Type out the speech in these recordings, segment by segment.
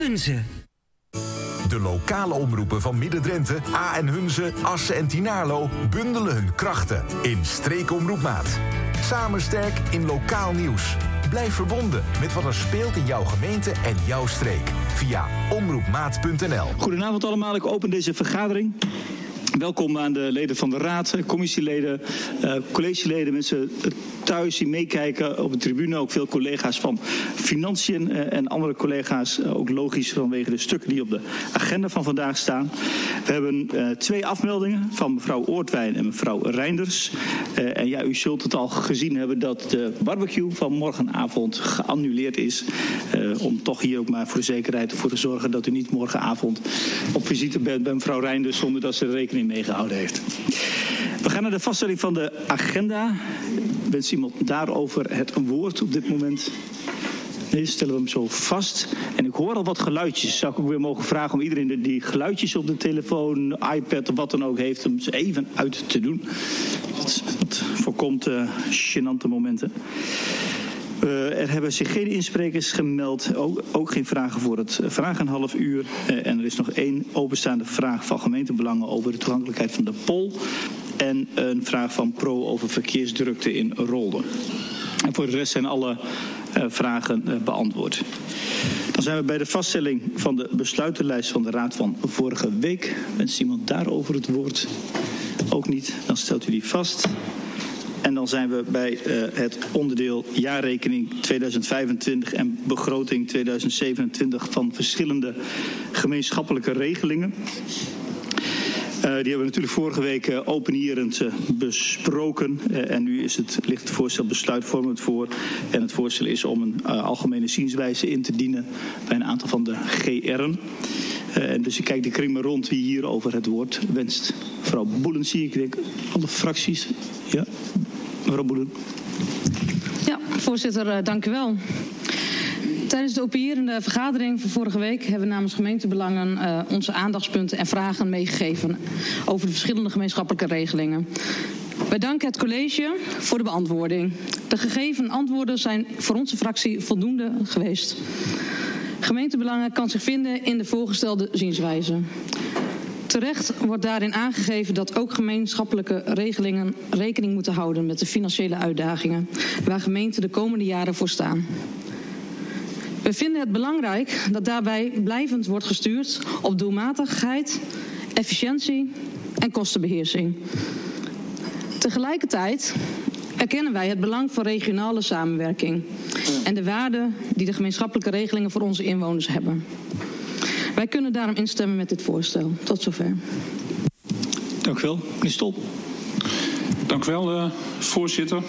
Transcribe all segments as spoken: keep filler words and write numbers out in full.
Hunze. De lokale omroepen van Midden-Drenthe, A en Hunze, Assen en Tynaarlo bundelen hun krachten in Streekomroep Maat. Samen sterk in lokaal nieuws. Blijf verbonden met wat er speelt in jouw gemeente en jouw streek. Via omroepmaat punt n l. Goedenavond allemaal, ik open deze vergadering. Welkom aan de leden van de raad, commissieleden, uh, collegeleden, mensen thuis die meekijken op de tribune. Ook veel collega's van Financiën uh, en andere collega's, uh, ook logisch vanwege de stukken die op de agenda van vandaag staan. We hebben uh, twee afmeldingen van mevrouw Oortwijn en mevrouw Reinders. Uh, en ja, u zult het al gezien hebben dat de barbecue van morgenavond geannuleerd is. Uh, om toch hier ook maar voor de zekerheid ervoor te zorgen dat u niet morgenavond op visite bent bij mevrouw Reinders zonder dat ze er rekening meegehouden heeft. We gaan naar de vaststelling van de agenda. Wens iemand daarover het woord op dit moment? Nee, stellen we hem zo vast. En ik hoor al wat geluidjes. Zou ik ook weer mogen vragen om iedereen die geluidjes op de telefoon, iPad of wat dan ook heeft, om ze even uit te doen. Dat, dat voorkomt uh, gênante momenten. Uh, er hebben zich geen insprekers gemeld, ook, ook geen vragen voor het vragen een half uur. Uh, en er is nog één openstaande vraag van gemeentebelangen over de toegankelijkheid van de Pol. En een vraag van Pro over verkeersdrukte in Rolde. En voor de rest zijn alle uh, vragen uh, beantwoord. Dan zijn we bij de vaststelling van de besluitenlijst van de Raad van vorige week. Wens iemand daarover het woord? Ook niet, dan stelt u die vast. En dan zijn we bij uh, het onderdeel jaarrekening tweeduizend vijfentwintig en begroting tweeduizend zevenentwintig van verschillende gemeenschappelijke regelingen. Uh, die hebben we natuurlijk vorige week uh, openierend uh, besproken. Uh, en nu is het, ligt het voorstel besluitvormend voor. En het voorstel is om een uh, algemene zienswijze in te dienen bij een aantal van de G R'en. Uh, en dus ik kijk de kring maar rond wie hierover het woord wenst. Mevrouw Boelen zie ik, denk alle fracties. Ja, mevrouw Boelen. Ja, voorzitter, uh, dank u wel. Tijdens de openierende vergadering van vorige week hebben we namens gemeentebelangen uh, onze aandachtspunten en vragen meegegeven over de verschillende gemeenschappelijke regelingen. Wij danken het college voor de beantwoording. De gegeven antwoorden zijn voor onze fractie voldoende geweest. Gemeentebelangen kan zich vinden in de voorgestelde zienswijze. Terecht wordt daarin aangegeven dat ook gemeenschappelijke regelingen rekening moeten houden met de financiële uitdagingen waar gemeenten de komende jaren voor staan. We vinden het belangrijk dat daarbij blijvend wordt gestuurd op doelmatigheid, efficiëntie en kostenbeheersing. Tegelijkertijd erkennen wij het belang van regionale samenwerking en de waarde die de gemeenschappelijke regelingen voor onze inwoners hebben. Wij kunnen daarom instemmen met dit voorstel. Tot zover. Dank u wel. Meneer Stol. Dank u wel, uh, voorzitter.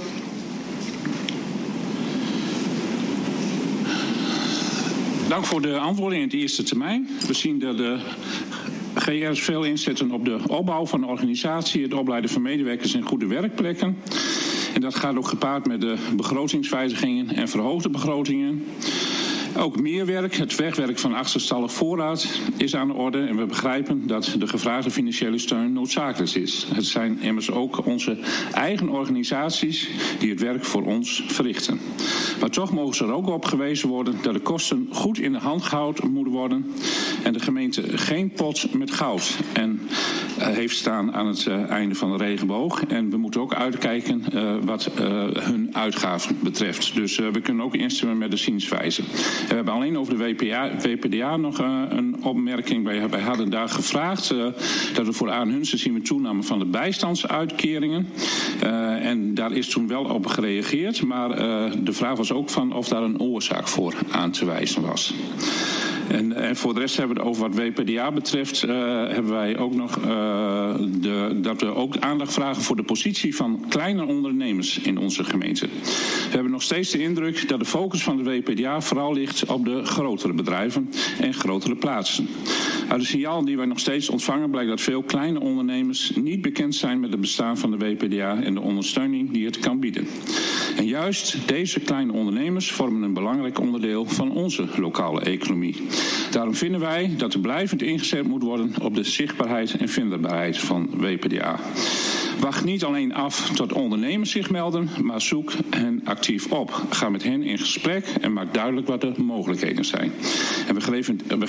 Dank voor de antwoorden in het eerste termijn. We zien dat de G R's veel inzetten op de opbouw van de organisatie, het opleiden van medewerkers en goede werkplekken. En dat gaat ook gepaard met de begrotingswijzigingen en verhoogde begrotingen. Ook meer werk, het wegwerk van achterstallig voorraad, is aan de orde. En we begrijpen dat de gevraagde financiële steun noodzakelijk is. Het zijn immers ook onze eigen organisaties die het werk voor ons verrichten. Maar toch mogen ze er ook op gewezen worden dat de kosten goed in de hand gehouden moeten worden. En de gemeente geen pot met goud en, uh, heeft staan aan het uh, einde van de regenboog. En we moeten ook uitkijken uh, wat uh, hun uitgaven betreft. Dus uh, we kunnen ook instemmen met de zienswijze. We hebben alleen over de W P D A nog uh, een opmerking. Wij, wij hadden daar gevraagd uh, dat we voor A en Hunze zien we toename van de bijstandsuitkeringen. Uh, en daar is toen wel op gereageerd. Maar uh, de vraag was ook van of daar een oorzaak voor aan te wijzen was. En, en voor de rest hebben we over wat W P D A betreft, uh, hebben wij ook nog uh, de, dat we ook aandacht vragen voor de positie van kleine ondernemers in onze gemeente. We hebben nog steeds de indruk dat de focus van de W P D A vooral ligt op de grotere bedrijven en grotere plaatsen. Uit de signalen die wij nog steeds ontvangen blijkt dat veel kleine ondernemers niet bekend zijn met het bestaan van de W P D A en de ondersteuning die het kan bieden. En juist deze kleine ondernemers vormen een belangrijk onderdeel van onze lokale economie. Daarom vinden wij dat er blijvend ingezet moet worden op de zichtbaarheid en vindbaarheid van W P D A. Wacht niet alleen af tot ondernemers zich melden, maar zoek hen actief op. Ga met hen in gesprek en maak duidelijk wat de mogelijkheden zijn. En we geven, we